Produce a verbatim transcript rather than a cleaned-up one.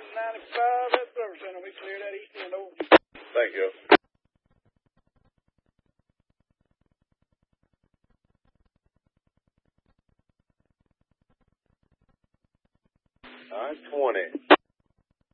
ninety-five at Service Center. We cleared that east end over. Thank you. All right, twenty.